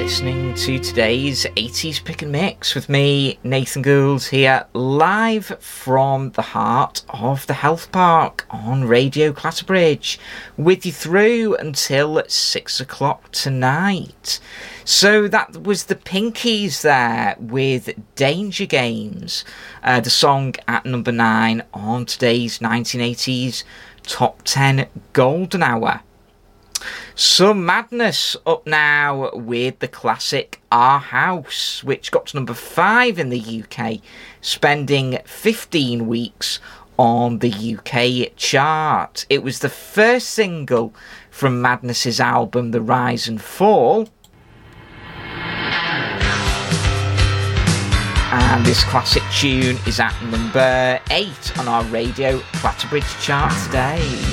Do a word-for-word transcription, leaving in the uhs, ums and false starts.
listening to today's eighties Pick and Mix with me, Nathan Gould, here live from the heart of the Health Park on Radio Clatterbridge, with you through until six o'clock tonight. So that was the Pinkies there with Danger Games, uh, the song at number nine on today's nineteen eighties Top ten Golden Hour. Some madness up now with the classic Our House, which got to number five in the U K, spending fifteen weeks on the U K chart. It was the first single from Madness's album The Rise and Fall. And this classic tune is at number eight on our Radio Clatterbridge chart today.